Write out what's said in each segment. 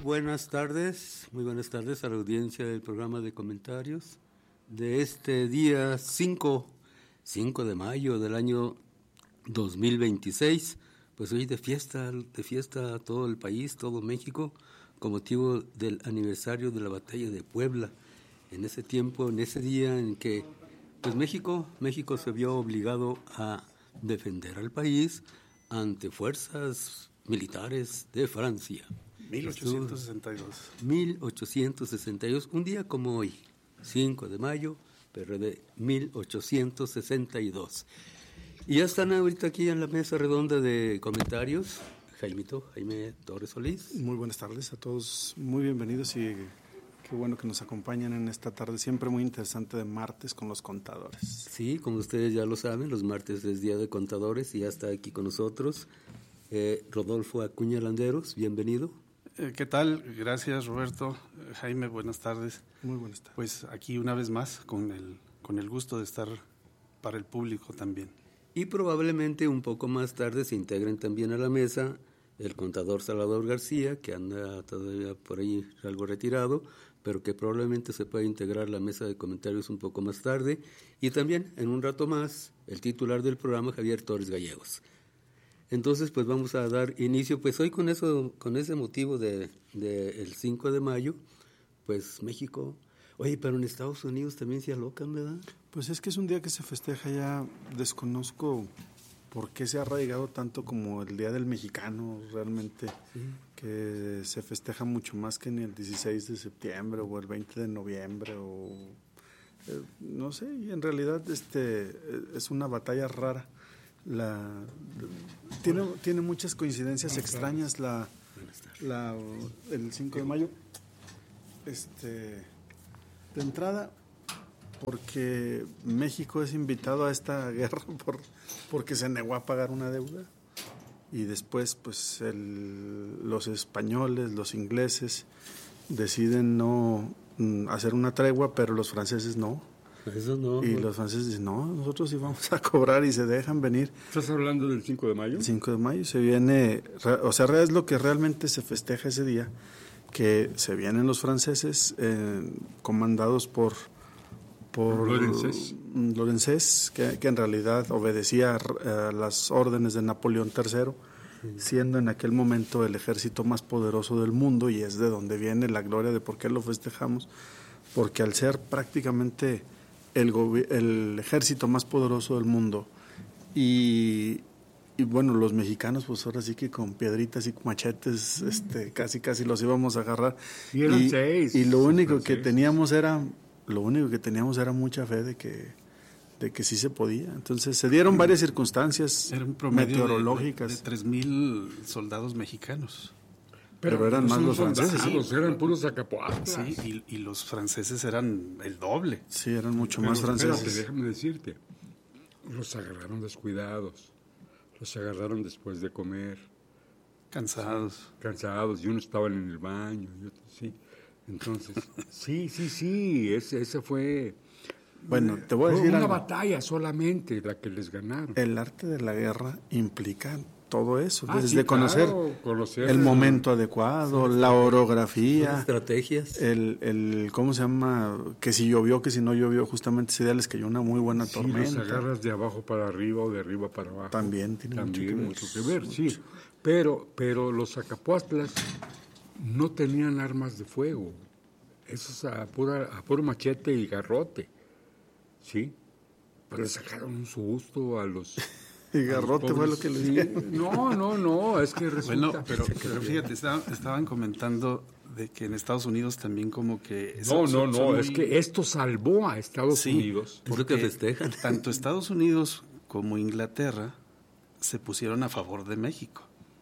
buenas tardes a la audiencia del programa de comentarios de este día 5 de mayo del año 2026. Pues hoy de fiesta todo el país, todo México, con motivo del aniversario de la batalla de Puebla. En ese tiempo, en ese día en que pues México se vio obligado a defender al país ante fuerzas militares de Francia. 1862, un día como hoy, 5 de mayo, pero de 1862. Y ya están ahorita aquí en la mesa redonda de comentarios, Jaime Torres Solís. Muy buenas tardes a todos, muy bienvenidos y qué bueno que nos acompañan en esta tarde, siempre muy interesante de martes con los contadores. Sí, como ustedes ya lo saben, los martes es Día de Contadores y ya está aquí con nosotros Rodolfo Acuña Landeros, bienvenido. ¿Qué tal? Gracias, Roberto. Jaime, buenas tardes. Muy buenas tardes. Pues aquí una vez más con el gusto de estar para el público también. Y probablemente un poco más tarde se integren también a la mesa el contador Salvador García, que anda todavía por ahí algo retirado, pero que probablemente se pueda integrar a la mesa de comentarios un poco más tarde. Y también, en un rato más, el titular del programa, Javier Torres Gallegos. Entonces, pues vamos a dar inicio, pues hoy con ese motivo de el 5 de mayo, pues México, oye, pero en Estados Unidos también se alocan, ¿verdad? Pues es que es un día que se festeja, ya desconozco por qué se ha arraigado tanto como el Día del Mexicano, realmente, sí, que se festeja mucho más que en el 16 de septiembre o el 20 de noviembre o no sé, y en realidad es una batalla rara. Tiene muchas coincidencias extrañas el 5 de mayo, de entrada porque México es invitado a esta guerra porque se negó a pagar una deuda, y después pues los españoles, los ingleses deciden no hacer una tregua, pero los franceses no. Eso no. Y los franceses dicen, no, nosotros sí vamos a cobrar, y se dejan venir. ¿Estás hablando del 5 de mayo? El 5 de mayo se viene, o sea, es lo que realmente se festeja ese día, que se vienen los franceses comandados por Lorenzés, que en realidad obedecía a las órdenes de Napoleón III, siendo en aquel momento el ejército más poderoso del mundo, y es de donde viene la gloria de por qué lo festejamos, porque al ser prácticamente el ejército más poderoso del mundo, y bueno, los mexicanos pues ahora sí que con piedritas y machetes casi los íbamos a agarrar, y eran seis, y lo único que teníamos era mucha fe de que sí se podía. Entonces se dieron varias circunstancias meteorológicas de 3,000 soldados mexicanos. Pero eran más los franceses, ¿sí? Eran puros Acapoatlas. Sí, y los franceses eran el doble. Sí, eran mucho más franceses. Espérate, déjame decirte, los agarraron descuidados, los agarraron después de comer. Cansados, y unos estaban en el baño, y otros sí. Entonces, sí, esa fue... Bueno, te voy a decir una batalla solamente la que les ganaron. El arte de la guerra implica todo eso, desde conocer el momento adecuado, la orografía, las estrategias, el ¿cómo se llama? Que si llovió, que si no llovió, justamente ese día les cayó una muy buena tormenta. Los agarras de abajo para arriba o de arriba para abajo. También tiene mucho que ver, sí. Pero los Acapoatlas no tenían armas de fuego. Eso es a puro machete y garrote, ¿sí? Pero le sacaron un susto a los... Y garrote fue lo que le dije. No, es que resulta... Bueno, pero fíjate, estaban comentando de que en Estados Unidos también como que... es que esto salvó a Estados Unidos. Porque festejan. Tanto Estados Unidos como Inglaterra se pusieron a favor de México.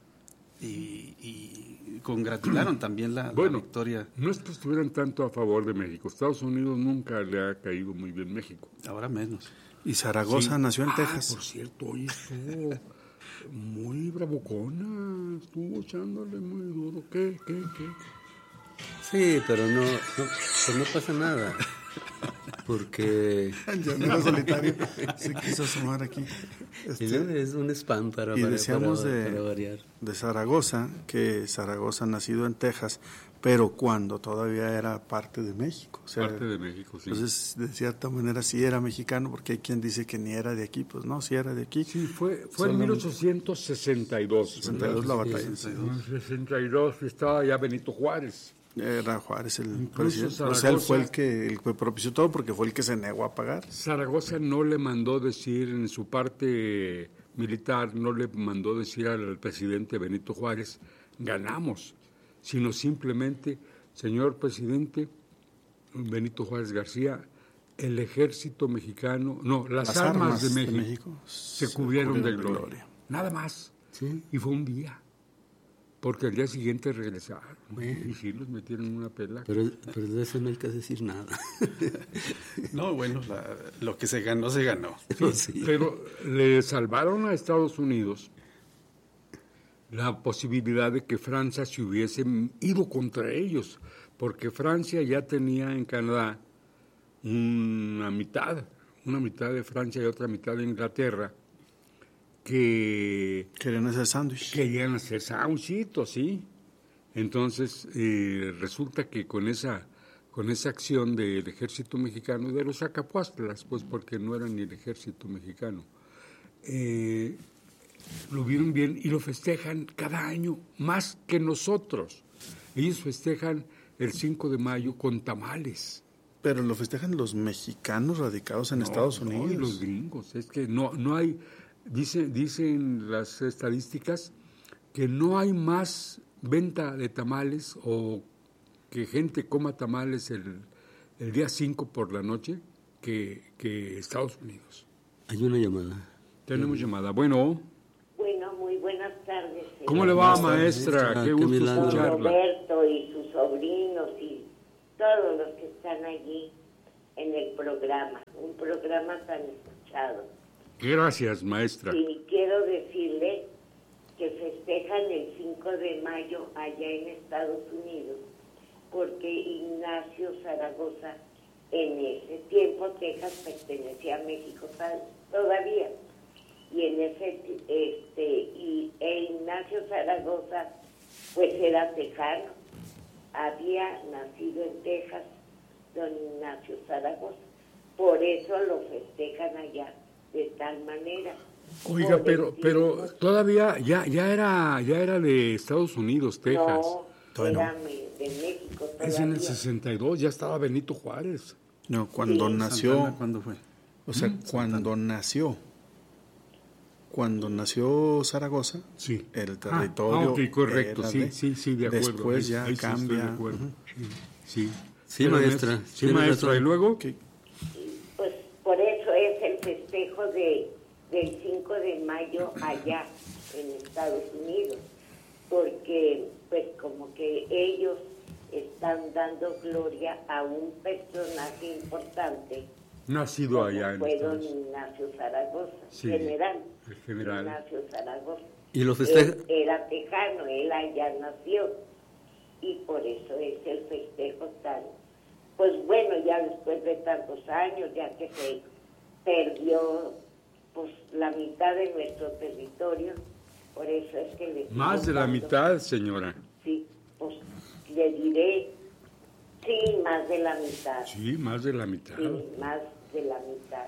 Y congratularon también la victoria. No es que estuvieran tanto a favor de México. Estados Unidos nunca le ha caído muy bien México. Ahora menos. Y Zaragoza nació en Texas. Por cierto, hoy estuvo muy bravocona, estuvo echándole muy duro. ¿Qué? Sí, pero no pasa nada. Porque el llanero solitario se quiso sumar aquí. Es un spam para decíamos para variar. De Zaragoza, que Zaragoza nacido en Texas, pero cuando todavía era parte de México. O sea, Parte de México, sí. entonces, de cierta manera sí era mexicano, porque hay quien dice que ni era de aquí. Pues no, sí era de aquí. Sí, fue en 1862. 62 la batalla. En el 62 estaba ya Benito Juárez. Era Juárez el Incluso presidente. O sea, él fue Zaragoza- el que propició todo, porque fue el que se negó a pagar. Zaragoza no le mandó decir en su parte militar, no le mandó decir al presidente Benito Juárez, ganamos, sino simplemente, señor presidente Benito Juárez García, el ejército mexicano, no, las armas de México se cubrieron de gloria. Nada más. Sí. Y fue un día. Porque al día siguiente regresaron. Y sí, los metieron en una pela. Pero de eso no hay que decir nada. No, bueno, lo que se ganó, se ganó. Sí. Pero le salvaron a Estados Unidos la posibilidad de que Francia se hubiese ido contra ellos, porque Francia ya tenía en Canadá una mitad de Francia y otra mitad de Inglaterra, que Querían hacer sándwich. querían hacer sándwichitos, ¿sí? Entonces, resulta que con esa acción del ejército mexicano, de los Acapuastlas, pues porque no eran ni el ejército mexicano, lo vieron bien y lo festejan cada año, más que nosotros. Ellos festejan el 5 de mayo con tamales. Pero lo festejan los mexicanos radicados en Estados Unidos. No, y los gringos. Es que no hay, dicen las estadísticas, que no hay más venta de tamales o que gente coma tamales el día 5 por la noche que Estados Unidos. Hay una llamada. Tenemos llamada. Bueno, Muy buenas tardes. ¿cómo le va, maestra? Qué Qué gusto milagro. escucharla. Roberto y sus sobrinos y todos los que están allí en el programa, un programa tan escuchado. Gracias, maestra. Y quiero decirle que festejan el 5 de mayo allá en Estados Unidos, porque Ignacio Zaragoza, en ese tiempo Texas pertenecía a México todavía, y en ese Ignacio Zaragoza pues era tejano, había nacido en Texas don Ignacio Zaragoza, por eso lo festejan allá de tal manera. Oiga, Por el pero tiempo- todavía ya era de Estados Unidos, Texas. No, Todavía era de México Es en el todavía. 62, ya estaba Benito Juárez. No, cuando Sí. nació, Santana, ¿cuándo fue? o sea, cuando nació Zaragoza, Sí. el territorio ok, correcto, era sí, de acuerdo. Después ya Ahí sí estoy de cambia. acuerdo. Sí. Sí, Pero maestra, Sí, tiene maestra. razón. ¿Y luego? Que Pues por eso es el festejo del 5 de mayo allá en Estados Unidos, porque pues como que ellos están dando gloria a un personaje importante, Nacido como allá en fue don Estados Unidos. Ignacio Zaragoza, Sí, general, el general. Ignacio Zaragoza. Y lo festeja. Él era tejano, él allá nació, y por eso es el festejo tan, pues bueno, ya después de tantos años, ya que se perdió pues la mitad de nuestro territorio, por eso es que le Más de sigo la dando- mitad, señora. Sí, pues le diré, sí, más de la mitad, Sí, más de la mitad. sí, más de la mitad.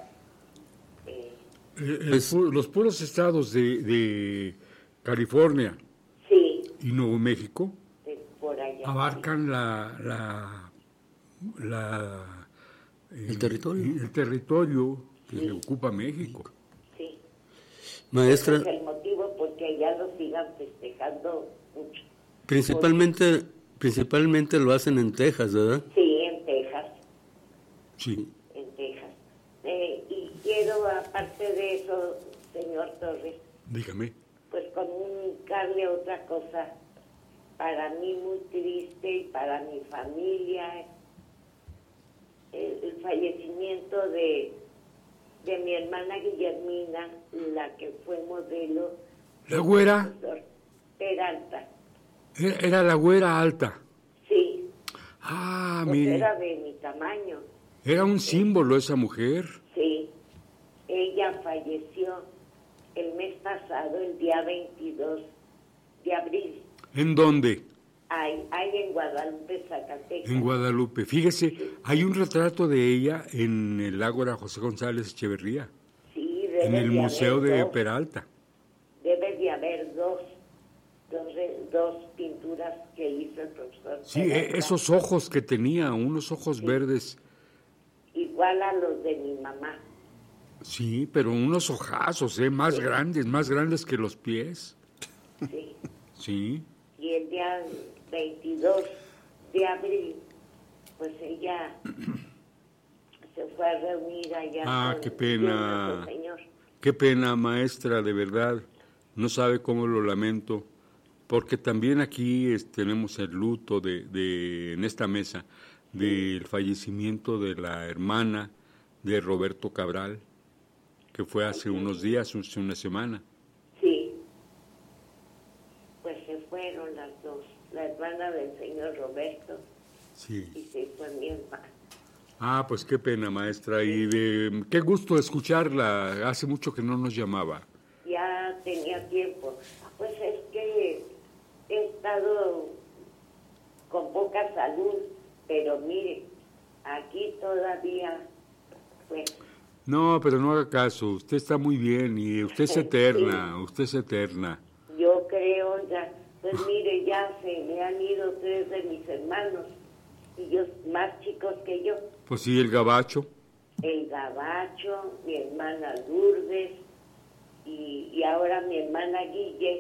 Los puros estados de California Sí, y Nuevo México por allá. abarcan El territorio. el territorio que ocupa México. Sí. Maestra, Ese es el motivo porque allá lo sigan festejando mucho. principalmente lo hacen en Texas, ¿verdad? Sí, en Texas, Sí. en Texas. Y quiero, aparte de eso, señor Torres, Dígame. pues comunicarle otra cosa para mí muy triste y para mi familia, el fallecimiento de mi hermana Guillermina, la que fue modelo ¿La güera? Peralta. Era la güera alta. Sí, Ah, pues mire. era de mi tamaño. Era un símbolo esa mujer. Sí, ella falleció el mes pasado, el día 22 de abril, ¿En dónde? ahí Hay en Guadalupe, Zacatecas. En Guadalupe. Fíjese, hay un retrato de ella en el Ágora José González Echeverría, Sí, en el Museo de dos. Peralta. Debe de haber dos pinturas que hizo el profesor. Sí, Peralta, esos ojos que tenía, unos ojos verdes. igual a los de mi mamá. Sí, pero unos ojazos, más grandes que los pies. Sí. Sí. Y el día 22 de abril, pues ella se fue a reunir allá. Ah, qué pena. nuestro Señor. Qué pena, maestra, de verdad. No sabe cómo lo lamento. Porque también aquí tenemos el luto en esta mesa del fallecimiento de la hermana de Roberto Cabral, que fue hace unos días, hace una semana. Sí. Pues se fueron las dos, la hermana del señor Roberto Sí. y se fue mi hermana. Ah, pues qué pena, maestra. Y qué gusto escucharla. Hace mucho que no nos llamaba. Ya tenía tiempo. Pues es que he estado con poca salud, pero mire, aquí todavía, pues, No, pero no haga caso. Usted está muy bien y usted es eterna. Usted es eterna. yo creo ya, pues mire, ya se me han ido 3 de mis hermanos, y ellos más chicos que yo. Pues sí, el gabacho. El Gabacho, mi hermana Lourdes, y ahora mi hermana Guille,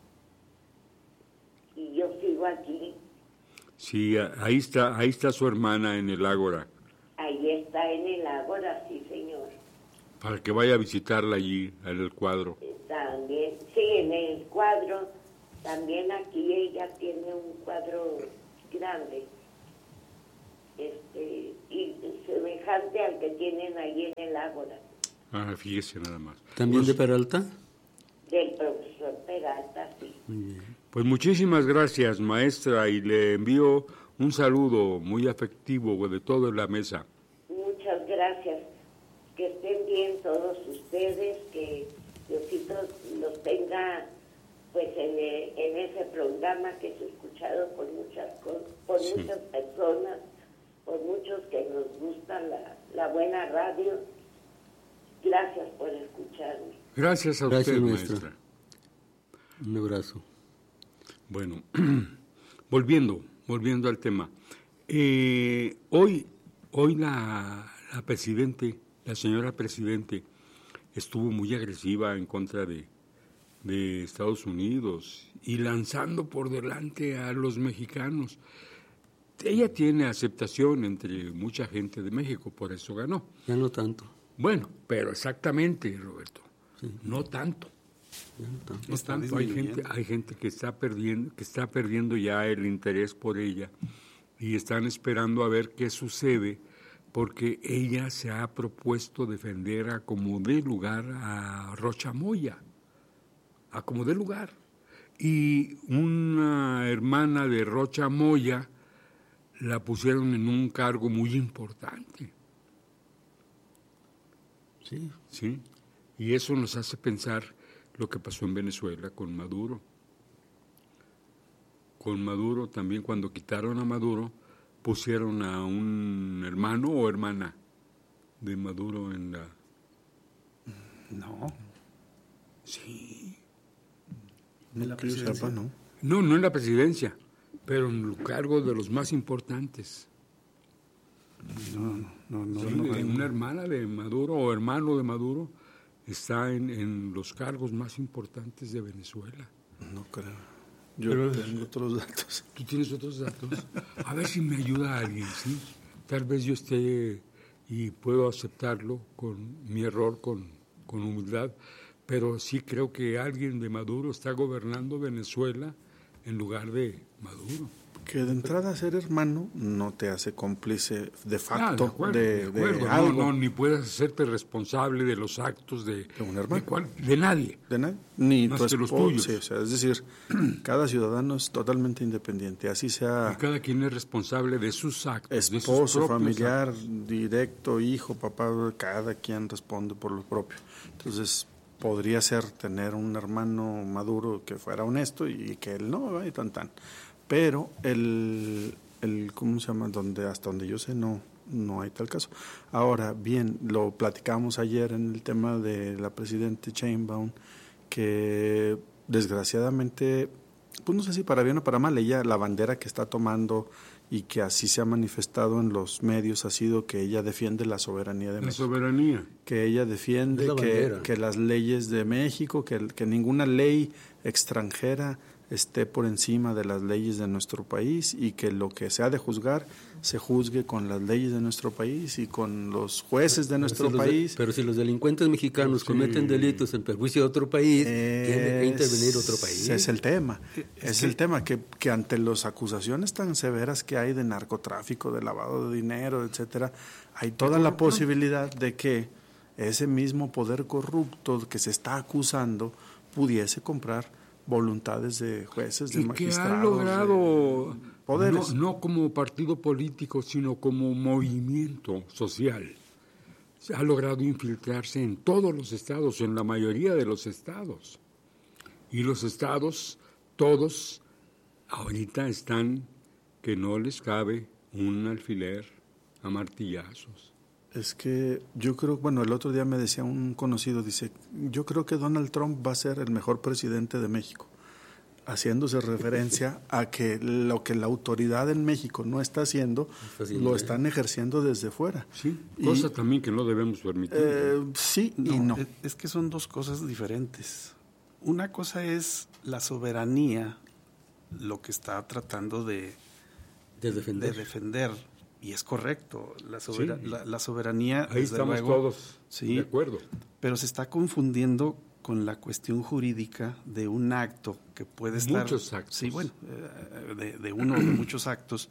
y yo sigo aquí. Sí, ahí está su hermana en el Ágora, Ahí está en el Ágora, sí señor. para que vaya a visitarla allí, en el cuadro. También, sí, en el cuadro, también aquí ella tiene un cuadro grande, y semejante al que tienen ahí en el Ágora, Ah, fíjese nada más. ¿También de Peralta? del profesor Peralta, sí. Muy bien. Pues muchísimas gracias, maestra, y le envío un saludo muy afectivo de toda la mesa. Muchas gracias. Que estén bien todos ustedes, que Diosito los tenga pues en ese programa que es escuchado por muchas personas, por muchos que nos gusta la buena radio. Gracias por escucharme. Gracias a Gracias, usted, maestra. maestra. Un abrazo. Bueno, volviendo al tema. Hoy la señora presidente, estuvo muy agresiva en contra de Estados Unidos y lanzando por delante a los mexicanos. Ella tiene aceptación entre mucha gente de México, por eso ganó. Ya no tanto. Bueno, pero exactamente, Roberto, no tanto. Ya no tanto. No Está tanto, disminuyendo. hay gente que está perdiendo ya el interés por ella y están esperando a ver qué sucede, porque ella se ha propuesto defender a como dé lugar a Rocha Moya, a como dé lugar. Y una hermana de Rocha Moya la pusieron en un cargo muy importante, Sí. ¿sí? Y eso nos hace pensar lo que pasó en Venezuela con Maduro. Con Maduro también, cuando quitaron a Maduro, pusieron a un hermano o hermana de Maduro en la... No, Sí. en la Que yo sepa, presidencia. ¿no? No en la presidencia, pero en el cargo de los más importantes. No, Sí, una hermana de Maduro o hermano de Maduro está en los cargos más importantes de Venezuela. No creo. Yo Pero- tengo otros datos. ¿Tú tienes otros datos? A ver si me ayuda alguien, ¿sí? Tal vez yo esté y puedo aceptarlo con mi error, con humildad, pero sí creo que alguien de Maduro está gobernando Venezuela en lugar de Maduro. Que de entrada ser hermano no te hace cómplice de Ah, facto de acuerdo. No, algo. ni puedes hacerte responsable de los actos de un hermano. de nadie. De nadie, ni Más tu que los esposo, tuyos. sí, o sea, es decir, cada ciudadano es totalmente independiente, así Y sea cada quien es responsable de sus actos, de sus esposo, propios familiar, actos. directo, hijo, papá, cada quien responde por lo propio. Entonces, podría ser tener un hermano maduro que fuera honesto y que él no, y tan. pero ¿cómo se llama? Hasta donde yo sé no hay tal caso. Ahora bien, lo platicamos ayer en el tema de la presidenta Sheinbaum, que desgraciadamente, pues no sé si para bien o para mal, ella, la bandera que está tomando y que así se ha manifestado en los medios ha sido que ella defiende la soberanía de México. La soberanía. Que ella defiende que las leyes de México, que ninguna ley extranjera esté por encima de las leyes de nuestro país y que lo que se ha de juzgar se juzgue con las leyes de nuestro país y con los jueces de nuestro país. Pero si los delincuentes mexicanos cometen delitos en perjuicio de otro país, tiene que intervenir otro país. Es el tema. Es el tema que ante las acusaciones tan severas que hay de narcotráfico, de lavado de dinero, etcétera, hay toda la posibilidad de que ese mismo poder corrupto que se está acusando pudiese comprar voluntades de jueces, de magistrados. Que ha logrado poderes. No como partido político, sino como movimiento social. Ha logrado infiltrarse en todos los estados, en la mayoría de los estados. Y los estados, todos, ahorita están que no les cabe un alfiler a martillazos. Es que yo creo, bueno, el otro día me decía un conocido, dice, yo creo que Donald Trump va a ser el mejor presidente de México, haciéndose referencia a que lo que la autoridad en México no está haciendo, lo están ejerciendo desde fuera. Sí, cosa también que no debemos permitir. Sí y no. Es que son dos cosas diferentes. Una cosa es la soberanía, lo que está tratando de defender. Y es correcto, la soberanía, ahí desde estamos luego, todos de acuerdo. Pero se está confundiendo con la cuestión jurídica de un acto que puede estar... Muchos actos. Sí, bueno, de uno de muchos actos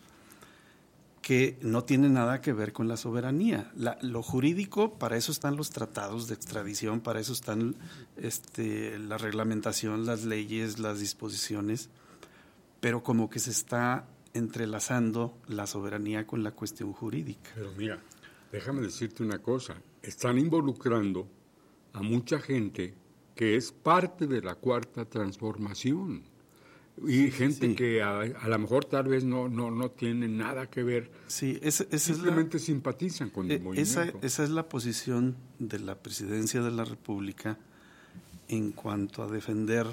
que no tiene nada que ver con la soberanía. Lo jurídico, para eso están los tratados de extradición, para eso están la reglamentación, las leyes, las disposiciones, pero como que se está entrelazando la soberanía con la cuestión jurídica. Pero mira, déjame decirte una cosa, están involucrando a mucha gente que es parte de la Cuarta Transformación y gente que a lo mejor tal vez no tiene nada que ver, simplemente simpatizan con el movimiento. Esa es la posición de la Presidencia de la República en cuanto a defender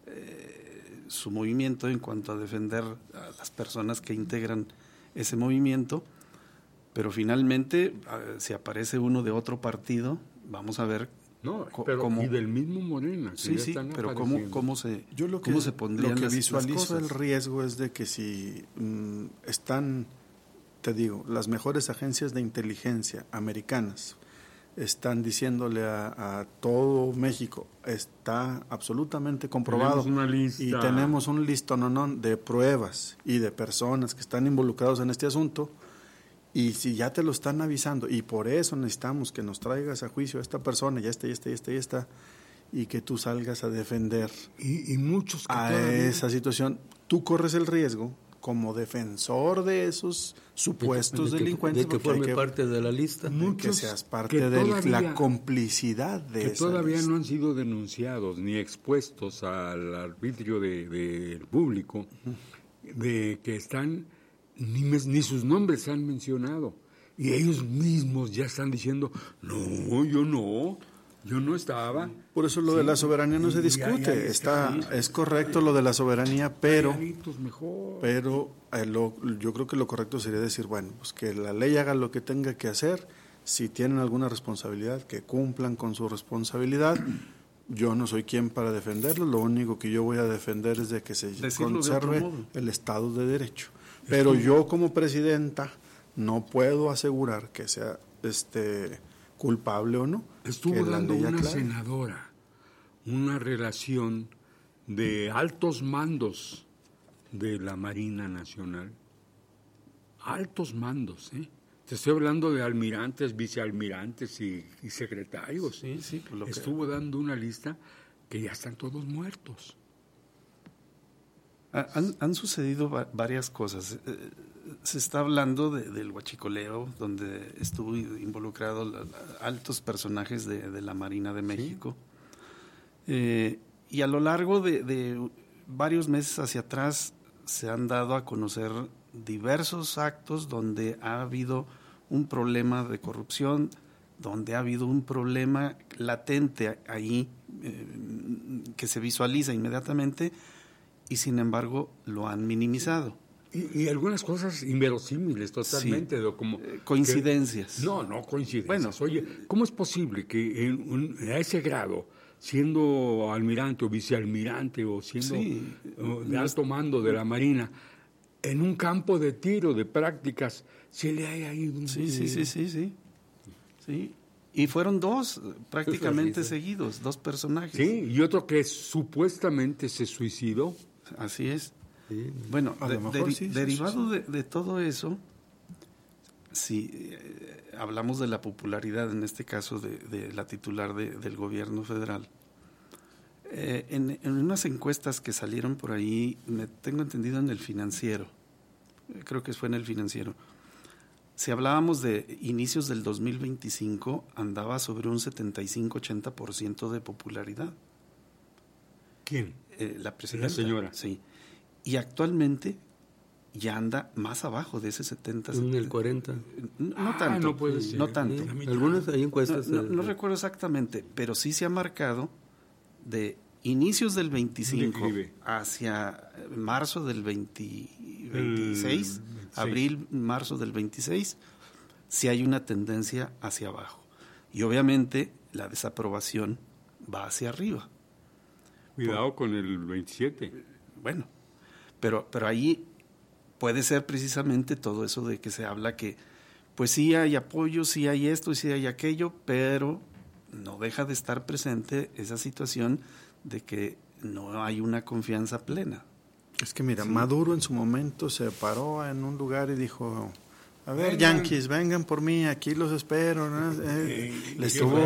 su movimiento, en cuanto a defender a las personas que integran ese movimiento, pero finalmente si aparece uno de otro partido, vamos a ver y del mismo Morena. Pero cómo se pondrían lo que las visualizo cosas. el riesgo es de que si están, te digo, las mejores agencias de inteligencia americanas están diciéndole a todo México, está absolutamente comprobado, y tenemos un listononón de pruebas y de personas que están involucrados en este asunto, y si ya te lo están avisando, y por eso necesitamos que nos traigas a juicio a esta persona, y esta, y que tú salgas a defender y muchos que esa situación, tú corres el riesgo como defensor de esos supuestos delincuentes, de que forme parte de la lista, que seas parte de la complicidad de que todavía no han sido denunciados ni expuestos al arbitrio del público, de que están ni sus nombres se han mencionado y ellos mismos ya están diciendo yo no estaba. Por eso lo de la soberanía no se discute. Es correcto lo de la soberanía, pero yo creo que lo correcto sería decir, bueno, pues que la ley haga lo que tenga que hacer. Si tienen alguna responsabilidad, que cumplan con su responsabilidad. Yo no soy quien para defenderlo. Lo único que yo voy a defender es de que se conserve el Estado de Derecho. Pero yo como presidenta no puedo asegurar que sea culpable o no. Estuvo dando una senadora una relación de altos mandos de la Marina Nacional. Altos mandos, ¿eh? Te estoy hablando de almirantes, vicealmirantes y secretarios. Sí, estuvo dando una lista que ya están todos muertos. Han sucedido varias cosas. Se está hablando del huachicoleo, donde estuvo involucrado altos personajes de la Marina de México. ¿Sí? Y a lo largo de varios meses hacia atrás se han dado a conocer diversos actos donde ha habido un problema de corrupción, donde ha habido un problema latente ahí que se visualiza inmediatamente y sin embargo lo han minimizado. Y algunas cosas inverosímiles totalmente, Sí. como Coincidencias. No coincidencias. Bueno. Oye, ¿cómo es posible que a ese grado, siendo almirante o vicealmirante o siendo Sí. de alto mando de la Marina, en un campo de tiro, de prácticas, se le haya ido un... Sí. Y fueron dos prácticamente seguidos, dos personajes. Sí, y otro que supuestamente se suicidó. Así es. Sí. Bueno, A lo mejor sí, derivado de todo eso, si hablamos de la popularidad, en este caso de la titular del gobierno federal, en unas encuestas que salieron por ahí, tengo entendido en el Financiero, creo que fue en el Financiero, si hablábamos de inicios del 2025, andaba sobre un 75-80% de popularidad. ¿Quién? La presidenta. La señora. Sí. Y actualmente ya anda más abajo de ese 70. En el 40. No tanto. No puede ser. No tanto. Algunas hay encuestas. No recuerdo exactamente, pero sí se ha marcado de inicios del 25 hacia marzo del 26, abril, marzo del 26, sí hay una tendencia hacia abajo. Y obviamente la desaprobación va hacia arriba. Cuidado con el 27. Bueno, pero ahí puede ser precisamente todo eso de que se habla que pues sí hay apoyo, sí hay esto y sí hay aquello, pero no deja de estar presente esa situación de que no hay una confianza plena. Es que mira, Maduro en su momento se paró en un lugar y dijo, a ver, yanquis, vengan por mí, aquí los espero, ¿no? Le estuvo